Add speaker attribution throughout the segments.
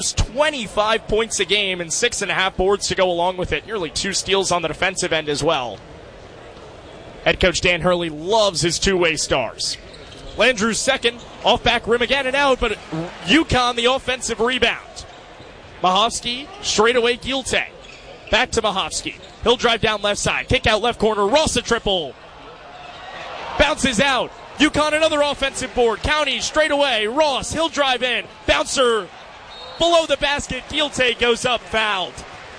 Speaker 1: 25 points a game and 6.5 boards to go along with it. Nearly 2 steals on the defensive end as well. Head coach Dan Hurley loves his two-way stars. Landrews second, off back rim again and out, but UConn the offensive rebound. Mahovsky, straight away Gilte. Back to Mahovsky. He'll drive down left side. Kick out left corner. Ross a triple. Bounces out. UConn another offensive board. County straight away. Ross, he'll drive in. Bouncer below the basket. Gilte goes up, fouled.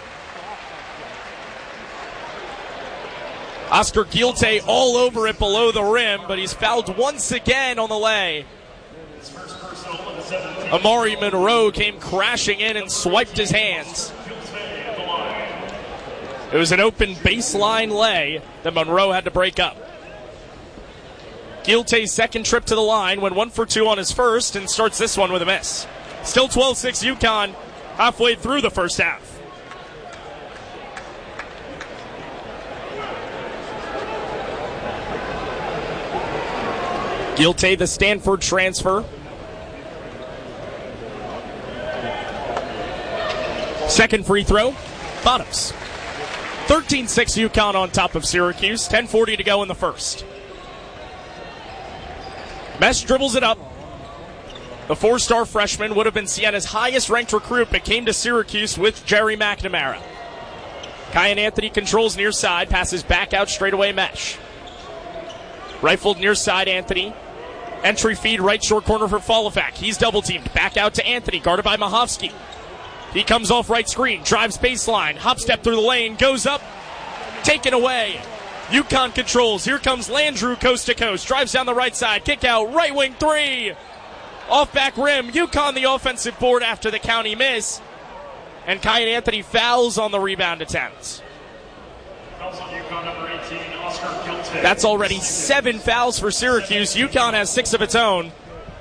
Speaker 1: Oscar Gilte all over it below the rim, but he's fouled once again on the lay. Amari Monroe came crashing in and swiped his hands. It was an open baseline lay that Monroe had to break up. Gilte's second trip to the line went 1 for 2 on his first and starts this one with a miss. Still 12-6 UConn halfway through the first half. Gilte, the Stanford transfer. Second free throw, bottoms. 13-6 UConn on top of Syracuse. 10:40 to go in the first. Mesh dribbles it up. The 4-star freshman would have been Siena's highest-ranked recruit, but came to Syracuse with Jerry McNamara. Kyan Anthony controls near side, passes back out straight away Mesh. Rifled near side Anthony. Entry feed right short corner for Folofak. He's double-teamed. Back out to Anthony, guarded by Mahovsky. He comes off right screen, drives baseline, hop step through the lane, goes up, taken away. UConn controls. Here comes Landrew coast to coast, drives down the right side, kick out, right wing three. Off back rim, UConn the offensive board after the County miss. And Kyan Anthony fouls on the rebound attempts. That's already 7 fouls for Syracuse. UConn has 6 of its own.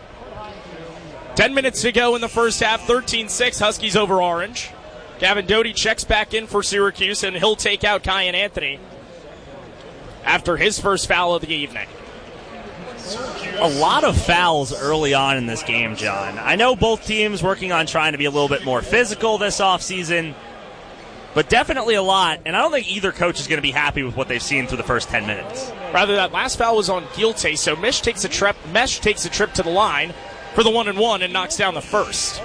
Speaker 1: 10 minutes to go in the first half, 13-6, Huskies over Orange. Gavin Doty checks back in for Syracuse, and he'll take out Kyan Anthony after his first foul of the evening.
Speaker 2: A lot of fouls early on in this game, John. I know both teams working on trying to be a little bit more physical this offseason, but definitely a lot, and I don't think either coach is going to be happy with what they've seen through the first 10 minutes.
Speaker 1: Rather, that last foul was on Gilte, so Mesh takes a trip to the line for the 1-and-1 and knocks down the first.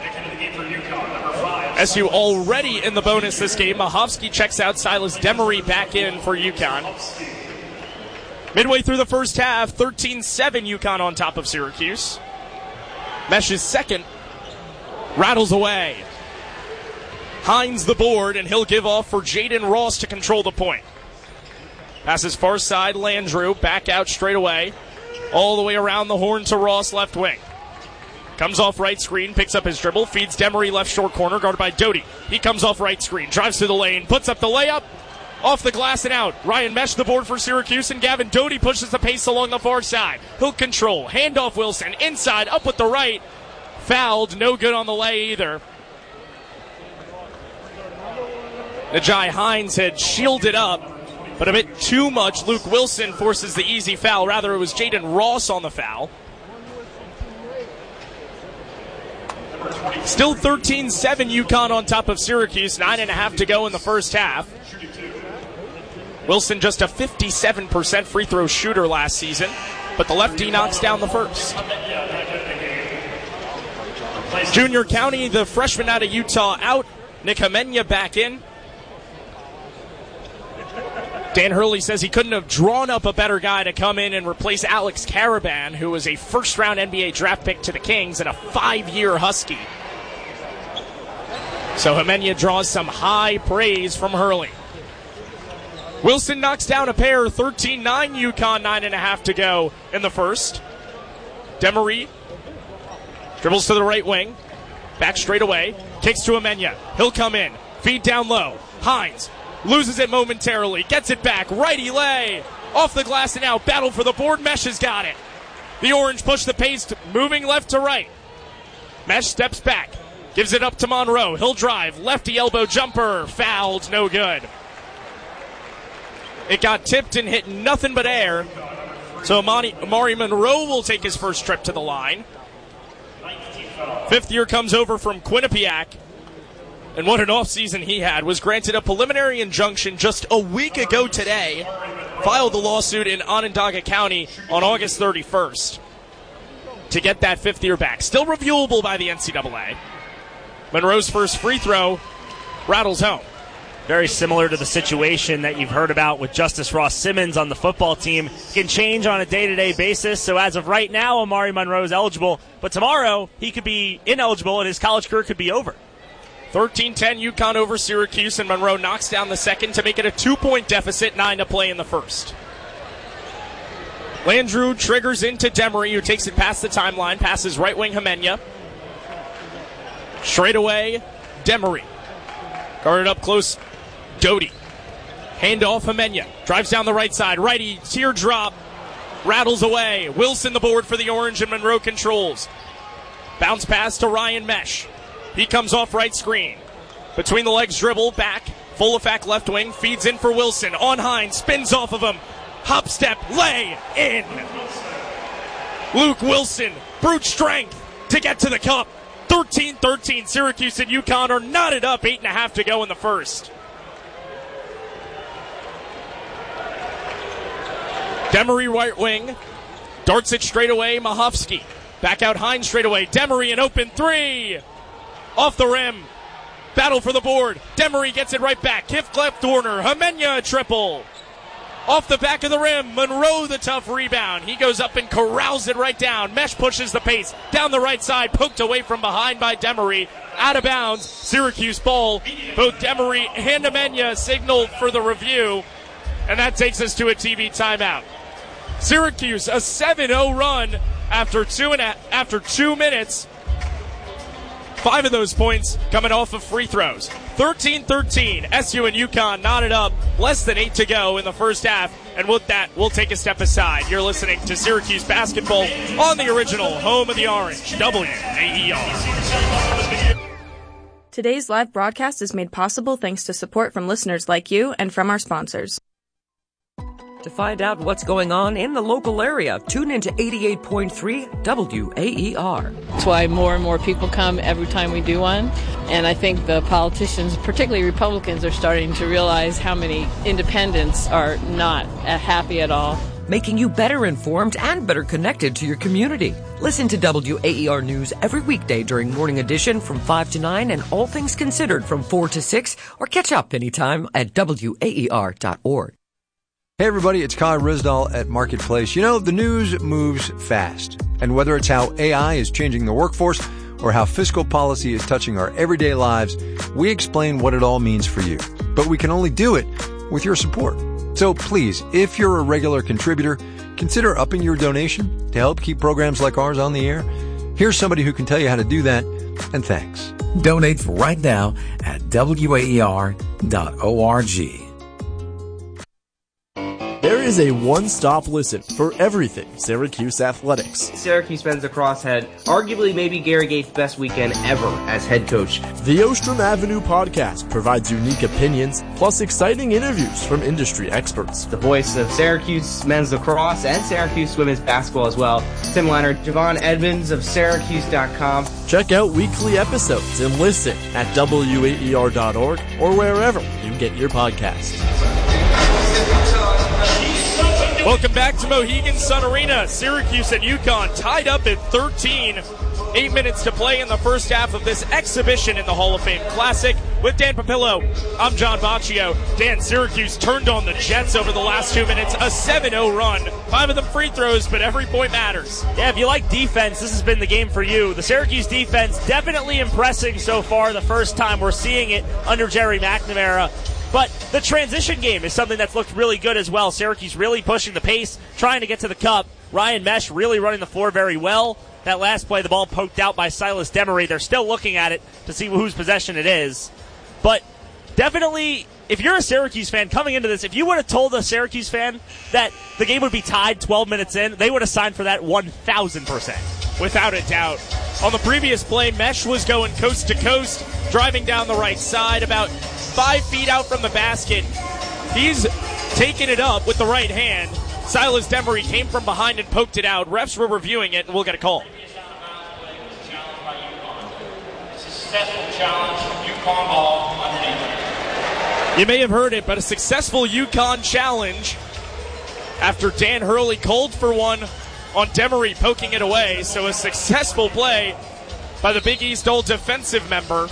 Speaker 1: SU already in the bonus this game. Mahovsky checks out. Silas Demery back in for UConn. Midway through the first half, 13-7 UConn on top of Syracuse. Mesh's second rattles away. Hines the board, and he'll give off for Jaden Ross to control the point. Passes far side, Landrew, back out straight away. All the way around the horn to Ross, left wing. Comes off right screen, picks up his dribble, feeds Demery left short corner, guarded by Doty. He comes off right screen, drives to the lane, puts up the layup, off the glass and out. Ryan Mesh the board for Syracuse, and Gavin Doty pushes the pace along the far side. He'll control, handoff Wilson, inside, up with the right. Fouled, no good on the lay either. Najai Hines had shielded up, but a bit too much. Luke Wilson forces the easy foul. Rather, it was Jaden Ross on the foul. Still 13-7 UConn on top of Syracuse. 9.5 to go in the first half. Wilson just a 57% free throw shooter last season, but the lefty knocks down the first. Junior County, the freshman out of Utah, out. Nick Hamenya back in. Dan Hurley says he couldn't have drawn up a better guy to come in and replace Alex Caravan, who was a first-round NBA draft pick to the Kings and a 5-year Husky. So Hamenya draws some high praise from Hurley. Wilson knocks down a pair, 13-9 UConn, 9.5 to go in the first. Demery dribbles to the right wing, back straight away, kicks to Hamenya. He'll come in, feed down low. Hines loses it momentarily, gets it back, righty lay, off the glass and out, battle for the board, Mesh has got it. The Orange push the pace, moving left to right. Mesh steps back, gives it up to Monroe, he'll drive, lefty elbow jumper, fouled, no good. It got tipped and hit nothing but air, so Amari Monroe will take his first trip to the line. Fifth year comes over from Quinnipiac. And what an offseason he had. Was granted a preliminary injunction just a week ago today. Filed the lawsuit in Onondaga County on August 31st to get that fifth year back. Still reviewable by the NCAA. Monroe's first free throw rattles home.
Speaker 2: Very similar to the situation that you've heard about with Justice Ross Simmons on the football team. Can change on a day-to-day basis. So as of right now, Amari Monroe is eligible. But tomorrow, he could be ineligible and his college career could be over.
Speaker 1: 13-10 UConn over Syracuse, and Monroe knocks down the second to make it a 2-point deficit, 9 to play in the first. Landrew triggers into Demery, who takes it past the timeline, passes right wing Hemenya. Straight away, Demery. Guarded up close, Doty. Handoff Hemenya. Drives down the right side. Righty, teardrop. Rattles away. Wilson the board for the Orange, and Monroe controls. Bounce pass to Ryan Mesh. He comes off right screen. Between the legs dribble, back. Full effect left wing. Feeds in for Wilson. On Hines. Spins off of him. Hop step. Lay in. Luke Wilson. Brute strength to get to the cup. 13-13. Syracuse and UConn are knotted up. 8.5 to go in the first. Demery right wing. Darts it straight away. Mahovsky. Back out Hines straight away. Demery an open three. Off the rim. Battle for the board. Demery gets it right back. Kiff left corner. Hemenya a triple. Off the back of the rim. Monroe the tough rebound. He goes up and corrals it right down. Mesh pushes the pace. Down the right side. Poked away from behind by Demery. Out of bounds. Syracuse ball. Both Demery and Hemenya signal for the review. And that takes us to a TV timeout. Syracuse, a 7-0 run after 2 minutes. 5 of those points coming off of free throws. 13-13. SU and UConn knotted up. Less than 8 to go in the first half. And with that, we'll take a step aside. You're listening to Syracuse basketball on the original home of the Orange, WAER.
Speaker 3: Today's live broadcast is made possible thanks to support from listeners like you and from our sponsors.
Speaker 4: To find out what's going on in the local area, tune into 88.3 WAER.
Speaker 5: That's why more and more people come every time we do one. And I think the politicians, particularly Republicans, are starting to realize how many independents are not happy at all.
Speaker 4: Making you better informed and better connected to your community. Listen to WAER News every weekday during Morning Edition from 5 to 9 and All Things Considered from 4 to 6, or catch up anytime at WAER.org.
Speaker 6: Hey everybody, it's Kai Risdall at Marketplace. You know, the news moves fast. And whether it's how AI is changing the workforce or how fiscal policy is touching our everyday lives, we explain what it all means for you. But we can only do it with your support. So please, if you're a regular contributor, consider upping your donation to help keep programs like ours on the air. Here's somebody who can tell you how to do that, and thanks.
Speaker 7: Donate right now at WAER.org.
Speaker 8: There is a one-stop listen for everything Syracuse athletics.
Speaker 9: Syracuse men's lacrosse had arguably maybe Gary Gates' best weekend ever as head coach.
Speaker 8: The Ostrom Avenue podcast provides unique opinions, plus exciting interviews from industry experts.
Speaker 9: The voice of Syracuse men's lacrosse and Syracuse women's basketball as well. Tim Leonard, Javon Edmonds of Syracuse.com.
Speaker 8: Check out weekly episodes and listen at WAER.org or wherever you get your podcasts.
Speaker 1: Welcome back to Mohegan Sun Arena. Syracuse and UConn tied up at 13. 8 minutes to play in the first half of this exhibition in the Hall of Fame Classic. With Dan Papillo, I'm John Baccio. Dan, Syracuse turned on the Jets over the last 2 minutes. A 7-0 run. 5 of them free throws, but every point matters.
Speaker 2: Yeah, if you like defense, this has been the game for you. The Syracuse defense definitely impressing so far. The first time we're seeing it under Jerry McNamara. But the transition game is something that's looked really good as well. Syracuse really pushing the pace, trying to get to the cup. Ryan Mesh really running the floor very well. That last play, the ball poked out by Silas Demery. They're still looking at it to see whose possession it is. But definitely, if you're a Syracuse fan coming into this, if you would have told a Syracuse fan that the game would be tied 12 minutes in, they would have signed for that 1,000%.
Speaker 1: Without a doubt. On the previous play, Mesh was going coast to coast, driving down the right side, about 5 feet out from the basket. He's taken it up with the right hand. Silas Demery came from behind and poked it out. Refs were reviewing it, and we'll get a call. successful challenge, UConn ball underneath. You may have heard it, but a successful UConn challenge after Dan Hurley called for one on Demery poking it away. So a successful play by the Big East All defensive member.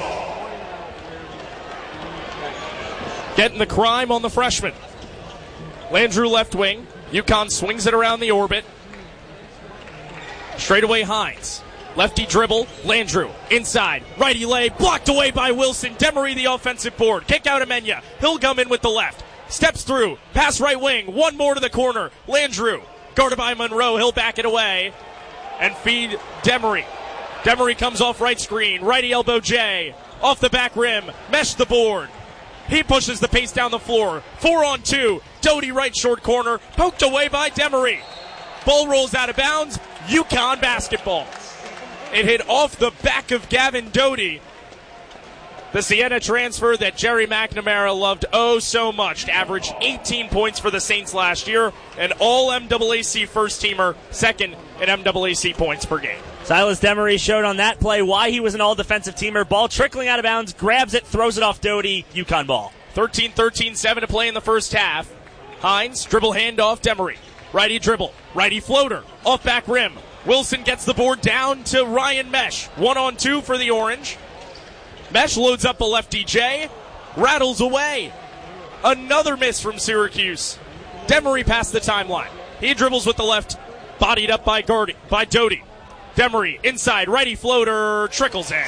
Speaker 1: Getting the crime on the freshman. Landrew left wing. UConn swings it around the orbit. Straight away Hines. Lefty dribble. Landrew inside. Righty lay. Blocked away by Wilson. Demery the offensive board. Kick out Amenya. He'll come in with the left. Steps through. Pass right wing. One more to the corner. Landrew. Guarded by Monroe. He'll back it away and feed Demery. Demery comes off right screen. Righty elbow J. Off the back rim. Mesh the board. He pushes the pace down the floor. 4-on-2. Doty right short corner. Poked away by Demery. Ball rolls out of bounds. UConn basketball. It hit off the back of Gavin Doty. The Siena transfer that Jerry McNamara loved oh so much. Averaged 18 points for the Saints last year. An all MAAC first teamer. Second in MAAC points per game.
Speaker 2: Silas Demery showed on that play why he was an all-defensive teamer. Ball trickling out of bounds, grabs it, throws it off Doty. UConn ball.
Speaker 1: 13-13, 7 to play in the first half. Hines, dribble handoff, Demery. Righty dribble, righty floater, off back rim. Wilson gets the board down to Ryan Mesh. 1-on-2 for the Orange. Mesh loads up a lefty J, rattles away. Another miss from Syracuse. Demery past the timeline. He dribbles with the left, bodied up by Doty. Demery inside, righty floater, trickles in.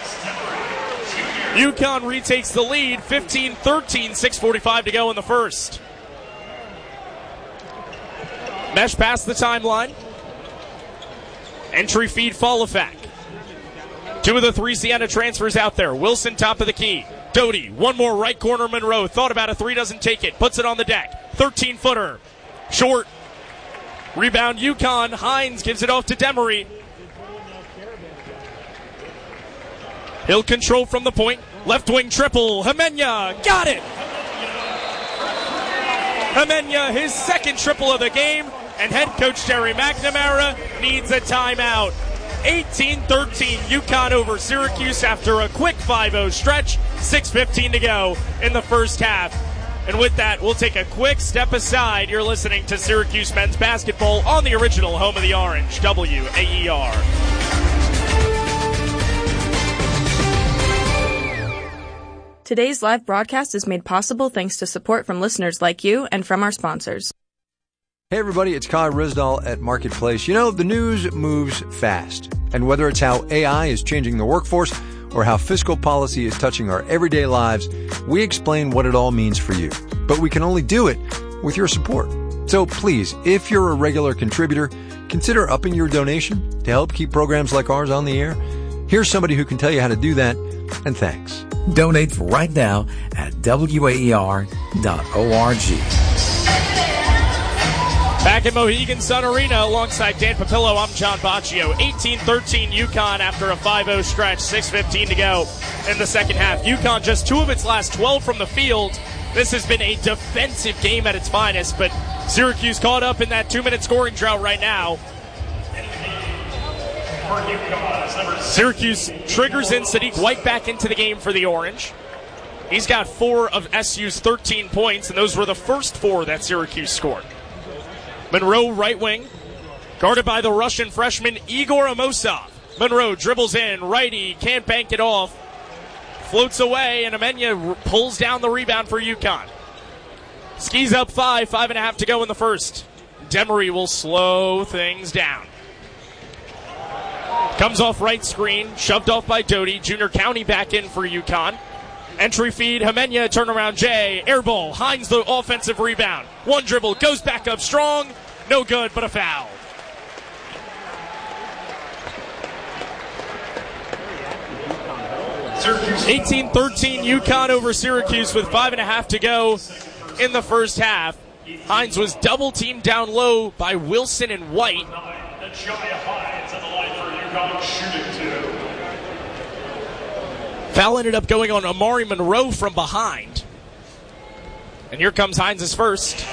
Speaker 1: UConn retakes the lead, 15-13, 6:45 to go in the first. Mesh past the timeline. Entry feed Folafak. 2 of the 3 Siena transfers out there. Wilson top of the key. Doty, one more right corner Monroe. Thought about a 3, doesn't take it. Puts it on the deck. 13-footer. Short. Rebound UConn. Hines gives it off to Demery. He'll control from the point. Left wing triple. Hemenya got it. Hemenya, his second triple of the game. And head coach Jerry McNamara needs a timeout. 18-13, UConn over Syracuse after a quick 5-0 stretch. 6:15 to go in the first half. And with that, we'll take a quick step aside. You're listening to Syracuse men's basketball on the original home of the Orange, WAER.
Speaker 3: Today's live broadcast is made possible thanks to support from listeners like you and from our sponsors.
Speaker 6: Hey everybody, it's Kai Risdall at Marketplace. You know, the news moves fast. And whether it's how AI is changing the workforce or how fiscal policy is touching our everyday lives, we explain what it all means for you. But we can only do it with your support. So please, if you're a regular contributor, consider upping your donation to help keep programs like ours on the air. Here's somebody who can tell you how to do that, and thanks.
Speaker 7: Donate right now at WAER.org.
Speaker 1: Back at Mohegan Sun Arena alongside Dan Papillo, I'm John Baccio. 18-13 UConn after a 5-0 stretch, 6:15 to go in the second half. UConn just 2 of its last 12 from the field. This has been a defensive game at its finest, but Syracuse caught up in that 2-minute scoring drought right now. Syracuse triggers in Sadiq White back into the game for the Orange. He's got 4 of SU's 13 points, and those were the first 4 that Syracuse scored. Monroe right wing, guarded by the Russian freshman Igor Amosov. Monroe dribbles in, righty, can't bank it off. Floats away, and Amenya pulls down the rebound for UConn. Skis up 5.5 to go in the first. Demery will slow things down. Comes off right screen, shoved off by Doty. Junior County back in for UConn. Entry feed, Hemenya, turnaround J, air ball, Hines the offensive rebound. One dribble, goes back up strong, no good, but a foul. Syracuse 18-13 UConn over Syracuse with 5.5 to go in the first half. Hines was double teamed down low by Wilson and White. Foul ended up going on Amari Monroe from behind. And here comes Hines' first.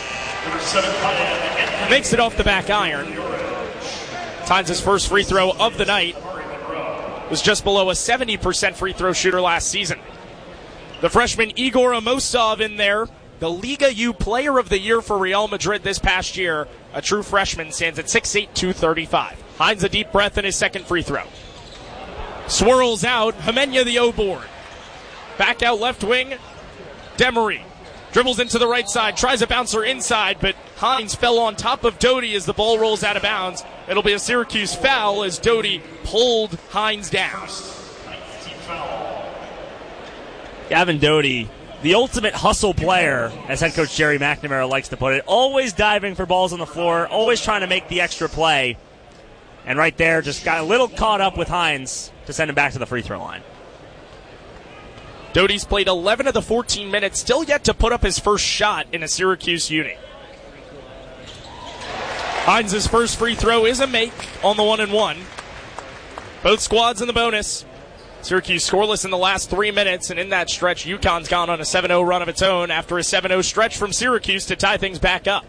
Speaker 1: Makes it off the back iron. Hines' first free throw of the night. was just below a 70% free throw shooter last season. The freshman Igor Amosov in there, the Liga U Player of the Year for Real Madrid this past year. A true freshman, stands at 6'8", 235. Hines a deep breath in his second free throw. Swirls out, Hemenya the O-board. Back out left wing, Demery. Dribbles into the right side, tries a bouncer inside, but Hines fell on top of Doty as the ball rolls out of bounds. It'll be a Syracuse foul as Doty pulled Hines down.
Speaker 2: Gavin Doty, the ultimate hustle player, as head coach Jerry McNamara likes to put it. Always diving for balls on the floor, always trying to make the extra play. And right there, just got a little caught up with Hines to send him back to the free throw line.
Speaker 1: Doty's played 11 of the 14 minutes, still yet to put up his first shot in a Syracuse uni. Hines' first free throw is a make on the 1-and-1. Both squads in the bonus. Syracuse scoreless in the last 3 minutes, and in that stretch, UConn's gone on a 7-0 run of its own after a 7-0 stretch from Syracuse to tie things back up.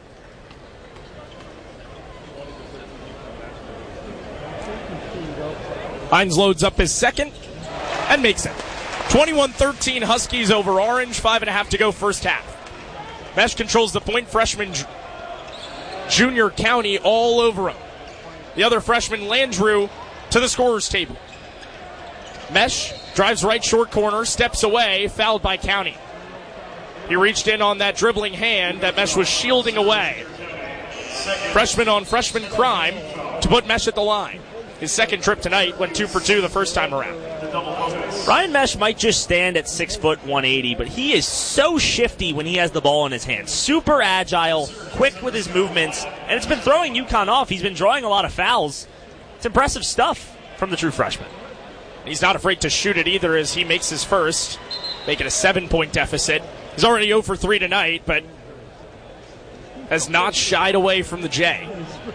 Speaker 1: Hines loads up his second and makes it. 21-13 Huskies over Orange, 5.5 to go first half. Mesh controls the point, freshman Junior County all over him. The other freshman, Landrew, to the scorer's table. Mesh drives right short corner, steps away, fouled by County. He reached in on that dribbling hand that Mesh was shielding away. Freshman on freshman crime to put Mesh at the line. His second trip tonight went 2 for 2 the first time around.
Speaker 2: Ryan Mesh might just stand at 6 foot 180, but he is so shifty when he has the ball in his hands. Super agile, quick with his movements, and it's been throwing UConn off. He's been drawing a lot of fouls. It's impressive stuff from the true freshman.
Speaker 1: He's not afraid to shoot it either as he makes his first, making a 7-point deficit. He's already 0 for 3 tonight, but has not shied away from the J.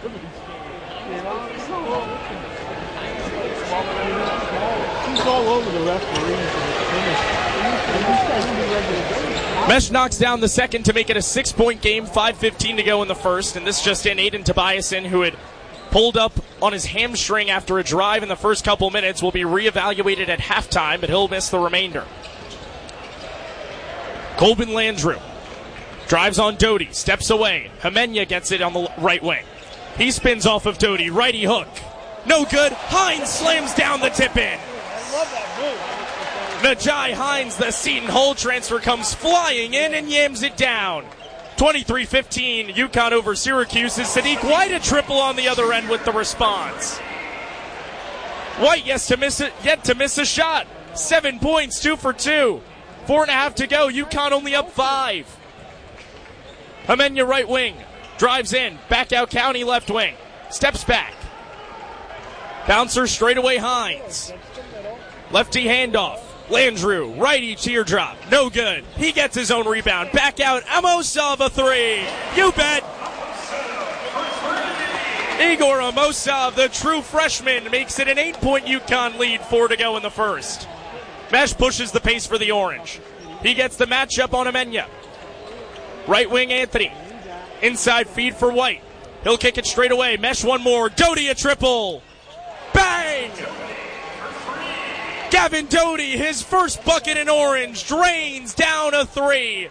Speaker 10: All over the referee.
Speaker 1: Mesh knocks down the second to make it a 6-point game, 5:15 to go in the first, and this just in, Aiden Tobiasen, who had pulled up on his hamstring after a drive in the first couple minutes, will be reevaluated at halftime, but he'll miss the remainder. Colbin Landrew drives on Doty, steps away. Hemenya gets it on the right wing. He spins off of Doty, righty hook. No good. Hines slams down the tip in. Najai Hines, the Seton Hall transfer, comes flying in and yams it down. 23-15, UConn over Syracuse. Is Sadiq White a triple on the other end with the response? White yet to miss a shot. 7 points, 2 for 2. 4.5 to go. UConn only up 5. Hemenya right wing. Drives in. Back out County left wing. Steps back. Bouncer straight away Hines. Lefty handoff. Landrew, righty teardrop. No good. He gets his own rebound. Back out. Amosov a 3. You bet. Igor Amosov, the true freshman, makes it an 8-point UConn lead. 4 to go in the first. Mesh pushes the pace for the Orange. He gets the matchup on Hemenya. Right wing Anthony. Inside feed for White. He'll kick it straight away. Mesh one more. Doty a triple. Bang! Gavin Doty, his first bucket in Orange, drains down a 3.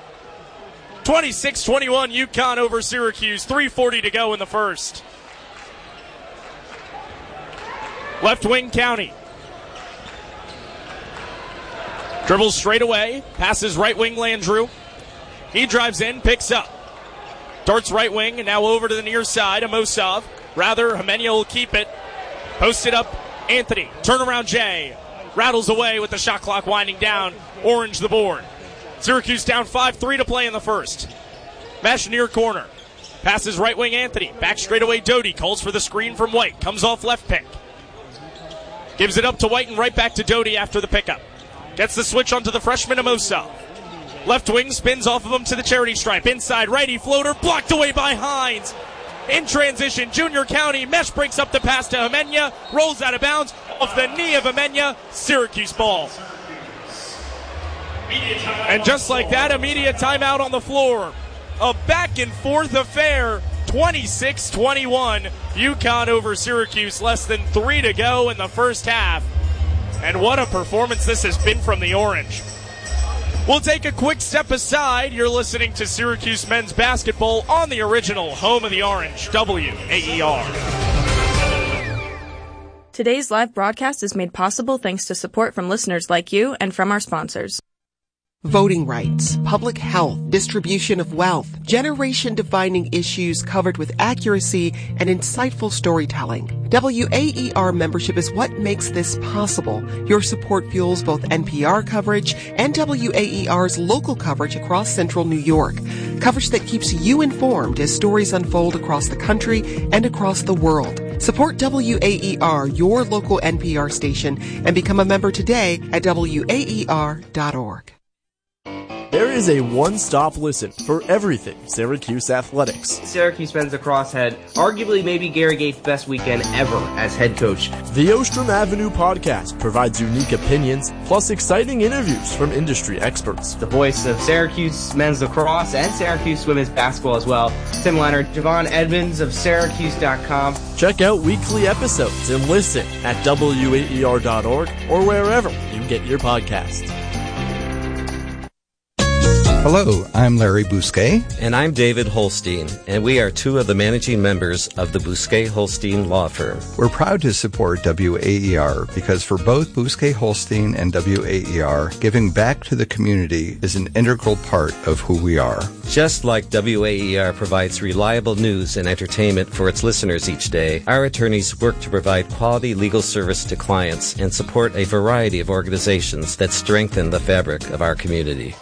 Speaker 1: 26-21 UConn over Syracuse. 3:40 to go in the first. Left wing County. Dribbles straight away. Passes right wing Landrew. He drives in, picks up. Darts right wing, and now over to the near side. Amosov. Rather, Hemenya will keep it. Posted up Anthony. Turnaround Jay. Rattles away with the shot clock winding down. Orange the board. Syracuse down 5-3 to play in the first. Mesh near corner. Passes right wing Anthony. Back straight away Doty. Calls for the screen from White. Comes off left pick. Gives it up to White and right back to Doty after the pickup. Gets the switch onto the freshman Amosov. Left wing spins off of him to the charity stripe. Inside righty floater. Blocked away by Hines. In transition, Junior County. Mesh breaks up the pass to Hemenya. Rolls out of bounds. Off the knee of Hemenya. Syracuse ball. And just like that, immediate timeout on the floor. A back and forth affair. 26-21. UConn over Syracuse. Less than 3 to go in the first half. And what a performance this has been from the Orange. We'll take a quick step aside. You're listening to Syracuse men's basketball on the original home of the Orange, WAER.
Speaker 3: Today's live broadcast is made possible thanks to support from listeners like you and from our sponsors.
Speaker 11: Voting rights, public health, distribution of wealth, generation-defining issues covered with accuracy and insightful storytelling. WAER membership is what makes this possible. Your support fuels both NPR coverage and WAER's local coverage across central New York. Coverage that keeps you informed as stories unfold across the country and across the world. Support WAER, your local NPR station, and become a member today at WAER.org.
Speaker 8: There is a one-stop listen for everything Syracuse athletics.
Speaker 9: Syracuse men's lacrosse had arguably maybe Gary Gate's best weekend ever as head coach.
Speaker 8: The Ostrom Avenue podcast provides unique opinions, plus exciting interviews from industry experts.
Speaker 9: The voice of Syracuse men's lacrosse and Syracuse women's basketball as well. Tim Leonard, Javon Edmonds of Syracuse.com.
Speaker 8: Check out weekly episodes and listen at WAER.org or wherever you get your podcasts.
Speaker 12: Hello, I'm Larry Bousquet.
Speaker 13: And I'm David Holstein, and we are two of the managing members of the Bousquet-Holstein law firm.
Speaker 12: We're proud to support WAER because for both Bousquet-Holstein and WAER, giving back to the community is an integral part of who we are.
Speaker 13: Just like WAER provides reliable news and entertainment for its listeners each day, our attorneys work to provide quality legal service to clients and support a variety of organizations that strengthen the fabric of our community.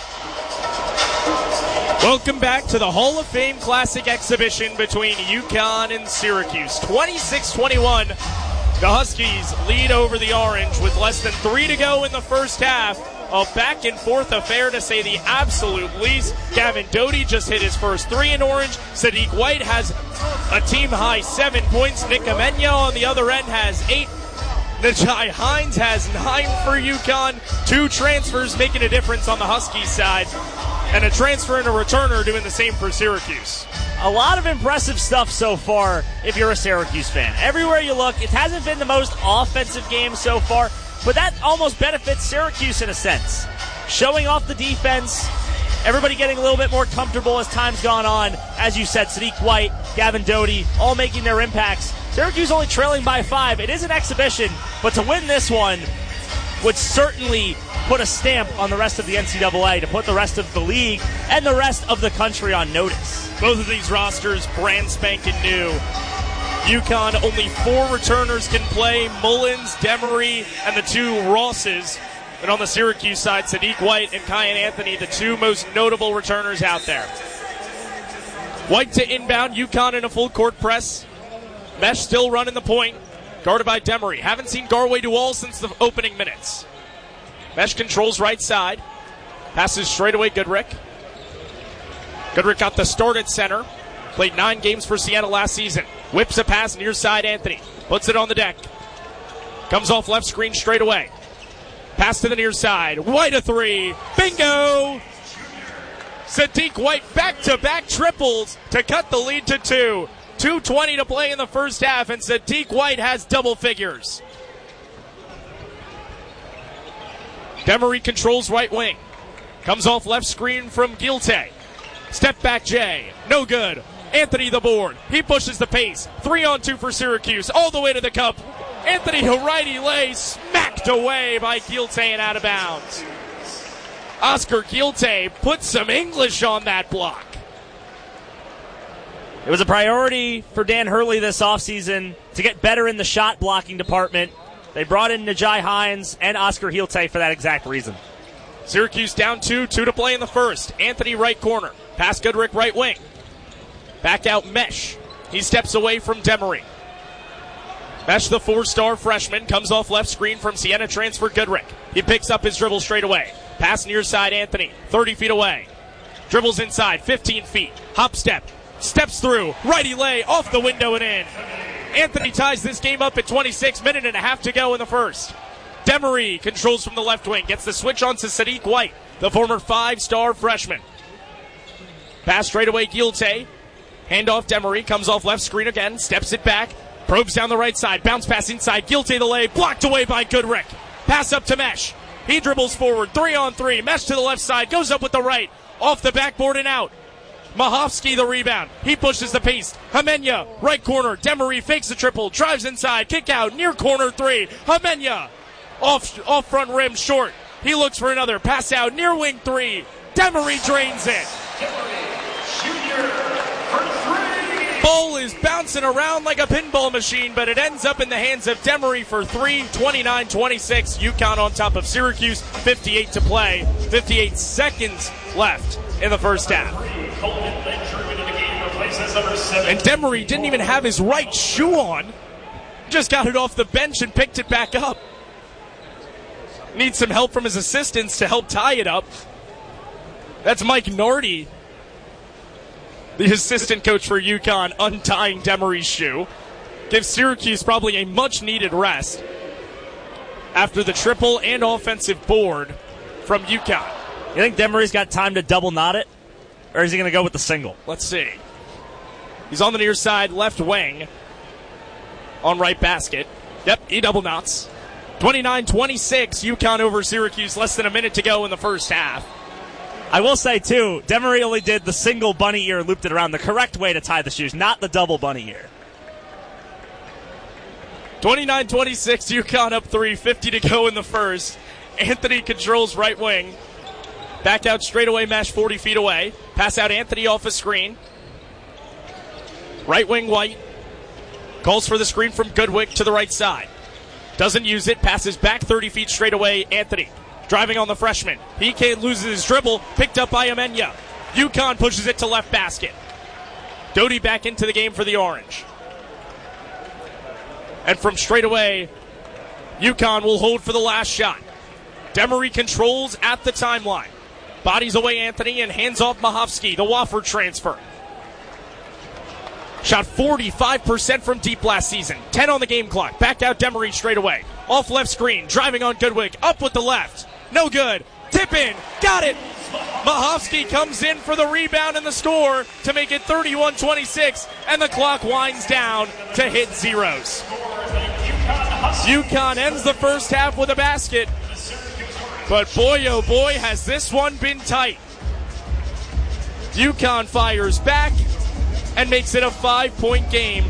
Speaker 1: Welcome back to the Hall of Fame Classic exhibition between UConn and Syracuse. 26-21, the Huskies lead over the Orange with less than 3 to go in the first half. A back-and-forth affair, to say the absolute least. Gavin Doty just hit his first 3 in Orange. Sadiq White has a team-high 7 points. Nick Amenya on the other end has 8. Najai Hines has 9 for UConn. 2 transfers making a difference on the Huskies side. And a transfer and a returner doing the same for Syracuse.
Speaker 2: A lot of impressive stuff so far if you're a Syracuse fan. Everywhere you look, it hasn't been the most offensive game so far, but that almost benefits Syracuse in a sense. Showing off the defense, everybody getting a little bit more comfortable as time's gone on. As you said, Sadiq White, Gavin Doty, all making their impacts. Syracuse only trailing by 5. It is an exhibition, but to win this one would certainly put a stamp on the rest of the NCAA, to put the rest of the league and the rest of the country on notice.
Speaker 1: Both of these rosters brand spanking new. UConn, only 4 returners can play, Mullins, Demery, and the 2 Rosses. And on the Syracuse side, Sadiq White and Kyan Anthony, the 2 most notable returners out there. White to inbound, UConn in a full court press. Mesh still running the point, guarded by Demery. Haven't seen Garway do all since the opening minutes. Mesh controls right side. Passes straight away Goodrick. Goodrick got the start at center. Played 9 games for Siena last season. Whips a pass near side Anthony. Puts it on the deck. Comes off left screen straight away. Pass to the near side. White a 3. Bingo! Sadiq White back-to-back triples to cut the lead to 2. 2:20 to play in the first half, and Sadiq White has double figures. Demery controls right wing. Comes off left screen from Gilte. Step back Jay. No good. Anthony the board. He pushes the pace. 3-on-2 for Syracuse. All the way to the cup. Anthony a righty lay. Smacked away by Gilte and out of bounds. Oscar Gilte put some English on that block.
Speaker 2: It was a priority for Dan Hurley this offseason to get better in the shot blocking department. They brought in Najai Hines and Oscar Gilte for that exact reason.
Speaker 1: Syracuse down 2 to play in the first. Anthony right corner. Pass Goodrick right wing. Back out Mesh. He steps away from Demery. Mesh, the 4-star freshman, comes off left screen from Siena transfer Goodrick. He picks up his dribble straight away. Pass near side Anthony, 30 feet away. Dribbles inside, 15 feet. Hop step. Steps through. Righty lay, off the window and in. Anthony ties this game up at 26, minute and a half to go in the first. Demery controls from the left wing. Gets the switch on to Sadiq White, the former 5-star freshman. Pass straight away Gilte. Handoff Demery. Comes off left screen again. Steps it back. Probes down the right side. Bounce pass inside. Gilte the lay. Blocked away by Goodrick. Pass up to Mesh. He dribbles forward. 3-on-3. Mesh to the left side. Goes up with the right. Off the backboard and out. Mahovsky the rebound. He pushes the pace. Hamenya, right corner. Demery fakes the triple. Drives inside. Kick out. Near corner 3. Hamenya. Off front rim short. He looks for another. Pass out. Near wing 3. Demery drains it. Ball is bouncing around like a pinball machine, but it ends up in the hands of Demery for 3. 29-26. UConn on top of Syracuse. 58 to play. 58 seconds left in the first half. And Demery didn't even have his right shoe on. Just got it off the bench and picked it back up. Needs some help from his assistants to help tie it up. That's Mike Nardi, the assistant coach for UConn, untying Demery's shoe. Gives Syracuse probably a much-needed rest after the triple and offensive board from UConn.
Speaker 2: You think Demery's got time to double knot it? Or is he going to go with the single?
Speaker 1: Let's see. He's on the near side, left wing, on right basket. Yep, he double knots. 29-26, UConn over Syracuse, less than a minute to go in the first half.
Speaker 2: I will say, too, Demery only did the single bunny ear, looped it around the correct way to tie the shoes, not the double bunny ear.
Speaker 1: 29-26, UConn up 3, 50 to go in the first. Anthony controls right wing. Back out straightaway Mesh 40 feet away. Pass out Anthony off a screen. Right wing White. Calls for the screen from Goodwick to the right side. Doesn't use it. Passes back 30 feet straight away. Anthony driving on the freshman. He can't lose his dribble. Picked up by Amenya. UConn pushes it to left basket. Doty back into the game for the Orange. And from straight away, UConn will hold for the last shot. Demery controls at the timeline. Bodies away Anthony and hands off Mahovsky, the Wofford transfer. Shot 45% from deep last season. 10 on the game clock. Back out Demery straight away. Off left screen. Driving on Goodwick. Up with the left. No good. Tip in. Got it. Mahovsky comes in for the rebound and the score to make it 31-26. And the clock winds down to hit zeros. UConn ends the first half with a basket. But boy, oh boy, has this one been tight. UConn fires back and makes it a 5-point game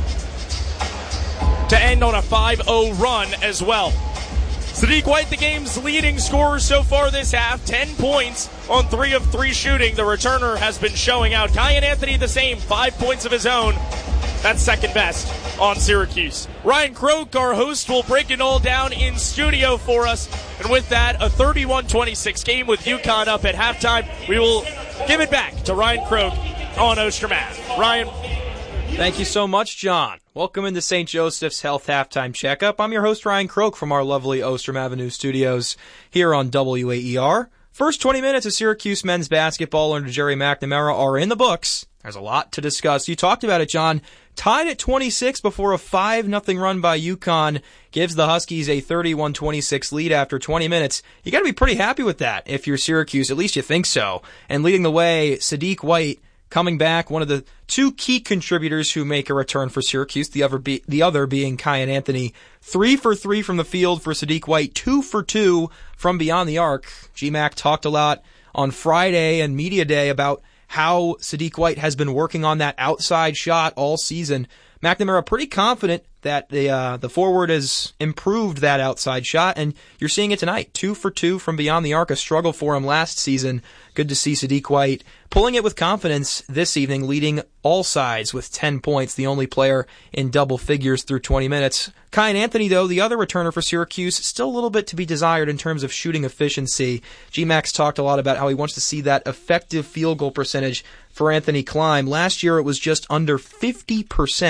Speaker 1: to end on a 5-0 run as well. Sadiq White, the game's leading scorer so far this half, 10 points on 3 of 3 shooting. The returner has been showing out. Kyan Anthony the same, 5 points of his own. That's second best on Syracuse. Ryan Croak, our host, will break it all down in studio for us. And with that, a 31-26 game with UConn up at halftime. We will give it back to Ryan Croak on Ostrom Ave. Ryan.
Speaker 14: Thank you so much, John. Welcome into St. Joseph's Health Halftime Checkup. I'm your host, Ryan Croak, from our lovely Ostrom Avenue studios here on WAER. First 20 minutes of Syracuse men's basketball under Jerry McNamara are in the books. There's a lot to discuss. You talked about it, John. Tied at 26 before a 5-0 run by UConn gives the Huskies a 31-26 lead after 20 minutes. You got to be pretty happy with that if you're Syracuse. At least you think so. And leading the way, Sadiq White coming back, one of the 2 key contributors who make a return for Syracuse, the other being Kyan Anthony. 3 for 3 from the field for Sadiq White, 2 for 2 from beyond the arc. GMAC talked a lot on Friday and Media Day about how Sadiq White has been working on that outside shot all season. McNamara pretty confident that the forward has improved that outside shot, and you're seeing it tonight. 2 for 2 from beyond the arc, a struggle for him last season. Good to see Sadiq White pulling it with confidence this evening, leading all sides with 10 points, the only player in double figures through 20 minutes. Kyan Anthony, though, the other returner for Syracuse, still a little bit to be desired in terms of shooting efficiency. GMAX talked a lot about how he wants to see that effective field goal percentage for Anthony climb. Last year it was just under 50%,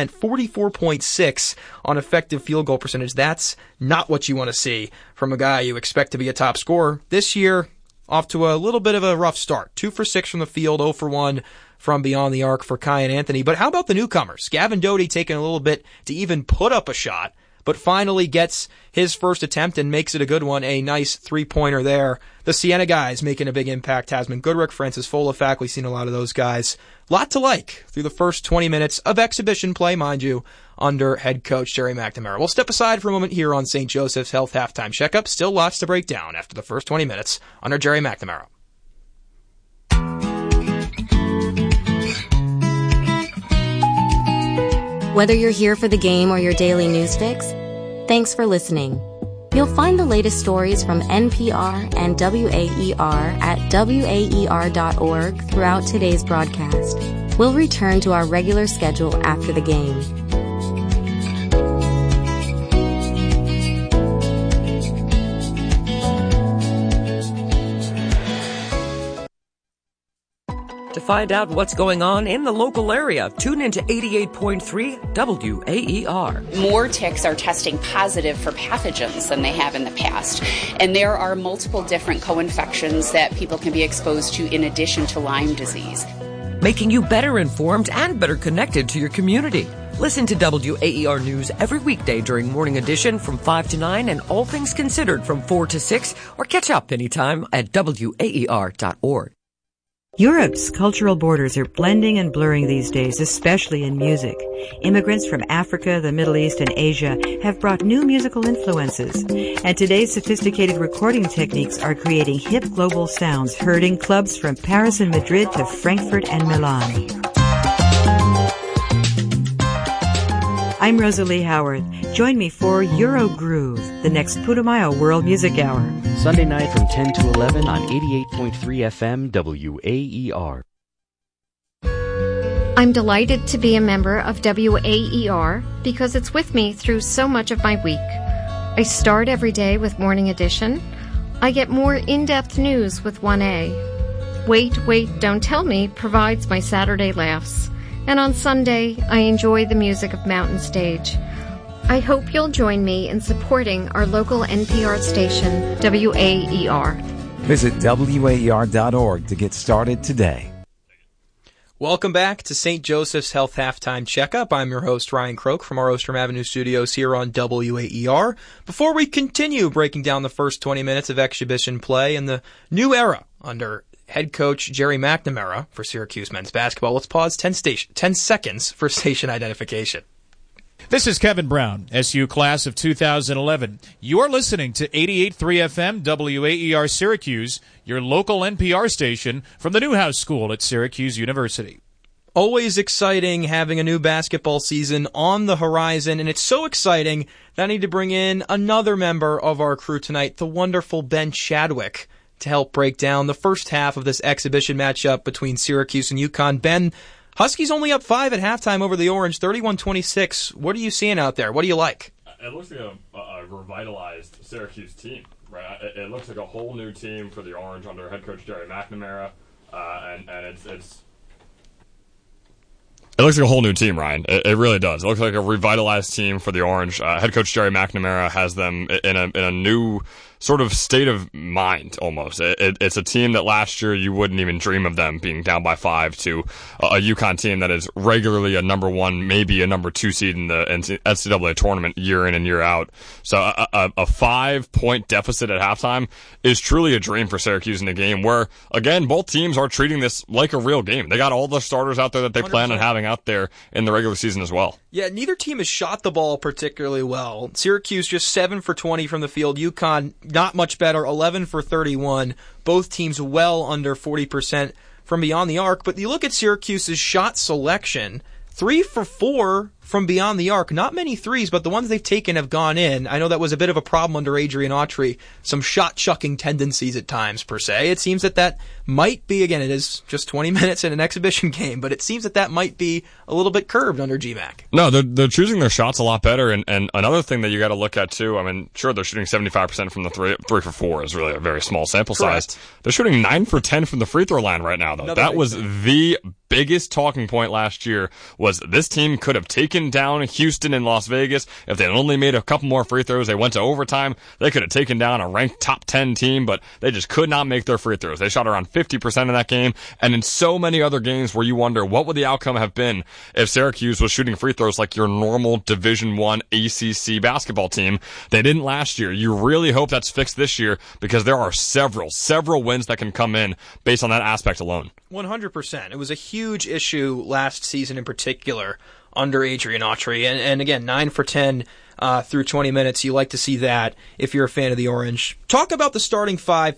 Speaker 14: 44.6 on effective field goal percentage. That's not what you want to see from a guy you expect to be a top scorer. This year, off to a little bit of a rough start. 2 for 6 from the field, 0 for 1 from beyond the arc for Kyan Anthony. But how about the newcomers? Gavin Doty taking a little bit to even put up a shot, but finally gets his first attempt and makes it a good one. A nice 3-pointer there. The Siena guys making a big impact. Tasman Goodrick, Francis Folafak, we've seen a lot of those guys. Lot to like through the first 20 minutes of exhibition play, mind you, under head coach Gerry McNamara. We'll step aside for a moment here on St. Joseph's Health Halftime Checkup. Still lots to break down after the first 20 minutes under Gerry McNamara.
Speaker 15: Whether you're here for the game or your daily news fix, thanks for listening. You'll find the latest stories from NPR and WAER at waer.org throughout today's broadcast. We'll return to our regular schedule after the game.
Speaker 4: To find out what's going on in the local area, tune into 88.3 WAER.
Speaker 16: More ticks are testing positive for pathogens than they have in the past. And there are multiple different co-infections that people can be exposed to in addition to Lyme disease.
Speaker 4: Making you better informed and better connected to your community. Listen to WAER News every weekday during Morning Edition from 5 to 9 and All Things Considered from 4 to 6, or catch up anytime at WAER.org.
Speaker 17: Europe's cultural borders are blending and blurring these days, especially in music. Immigrants from Africa, the Middle East, and Asia have brought new musical influences, and today's sophisticated recording techniques are creating hip global sounds heard in clubs from Paris and Madrid to Frankfurt and Milan. I'm Rosalie Howard. Join me for Euro Groove, the next Putumayo World Music Hour.
Speaker 18: Sunday night from 10 to 11 on 88.3 FM WAER.
Speaker 19: I'm delighted to be a member of WAER because it's with me through so much of my week. I start every day with Morning Edition. I get more in-depth news with 1A. Wait, Don't Tell Me provides my Saturday laughs. And on Sunday, I enjoy the music of Mountain Stage. I hope you'll join me in supporting our local NPR station, WAER.
Speaker 7: Visit WAER.org to get started today.
Speaker 14: Welcome back to St. Joseph's Health Halftime Checkup. I'm your host, Ryan Croak, from our Ostrom Avenue studios here on WAER. Before we continue breaking down the first 20 minutes of exhibition play and the new era under head coach Gerry McNamara for Syracuse men's basketball, let's pause 10 seconds for station identification.
Speaker 20: This is Kevin Brown, SU class of 2011. You are listening to 88.3 FM WAER Syracuse, your local NPR station from the Newhouse School at Syracuse University.
Speaker 14: Always exciting having a new basketball season on the horizon, and it's so exciting that I need to bring in another member of our crew tonight, the wonderful Ben Chadwick, to help break down the first half of this exhibition matchup between Syracuse and UConn. Ben, Huskies only up 5 at halftime over the Orange, 31-26. What are you seeing out there? What do you like?
Speaker 21: It looks like a revitalized Syracuse team, right? It looks like a whole new team for the Orange under head coach Gerry McNamara, and it looks like a whole new team, Ryan. It really does. It looks like a revitalized team for the Orange. Head coach Gerry McNamara has them in a new sort of state of mind, almost. It's a team that last year you wouldn't even dream of them being down by 5 to a UConn team that is regularly a number 1, maybe a number 2 seed in the NCAA tournament year in and year out. So a 5-point deficit at halftime is truly a dream for Syracuse in a game where, again, both teams are treating this like a real game. They got all the starters out there that they 100%. Plan on having out there in the regular season as well.
Speaker 14: Yeah, neither team has shot the ball particularly well. Syracuse just 7 for 20 from the field. UConn not much better, 11 for 31. Both teams well under 40% from beyond the arc. But you look at Syracuse's shot selection, 3 for 4 from beyond the arc. Not many threes, but the ones they've taken have gone in. I know that was a bit of a problem under Adrian Autry. Some shot-chucking tendencies at times, per se. It seems that might be, again, it is just 20 minutes in an exhibition game, but it seems that might be a little bit curbed under GMAC.
Speaker 21: No, they're choosing their shots a lot better, and another thing that you got to look at, too, I mean, sure, they're shooting 75% from the 3 for 4 is really a very small sample
Speaker 14: Correct.
Speaker 21: size. They're shooting 9 for 10 from the free throw line right now, though. That was the biggest talking point last year, was this team could have taken taken down Houston and Las Vegas. If they'd only made a couple more free throws, they went to overtime, they could have taken down a ranked top 10 team, but they just could not make their free throws. They shot around 50% in that game, and in so many other games where you wonder what would the outcome have been if Syracuse was shooting free throws like your normal Division I ACC basketball team. They didn't last year. You really hope that's fixed this year, because there are several wins that can come in based on that aspect alone.
Speaker 14: 100%. It was a huge issue last season in particular under Adrian Autry. And again, 9 for 10 through 20 minutes. You like to see that if you're a fan of the Orange. Talk about the starting five